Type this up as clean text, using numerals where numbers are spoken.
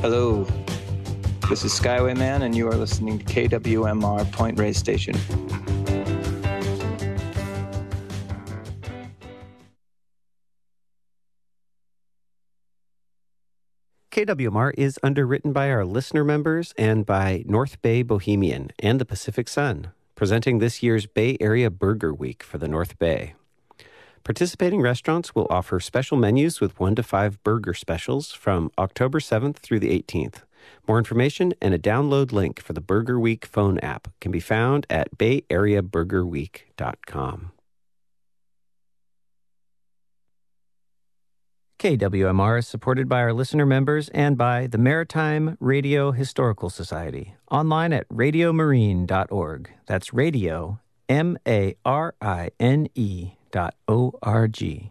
Hello, this is Skywayman, and you are listening to KWMR Point Reyes Station. KWMR is underwritten by our listener members and by North Bay Bohemian and the Pacific Sun, presenting this year's Bay Area Burger Week for the North Bay. Participating restaurants will offer special menus with 1 to 5 burger specials from October 7th through the 18th. More information and a download link for the Burger Week phone app can be found at bayareaburgerweek.com. KWMR is supported by our listener members and by the Maritime Radio Historical Society, online at radiomarine.org. That's radio, MARINE.org.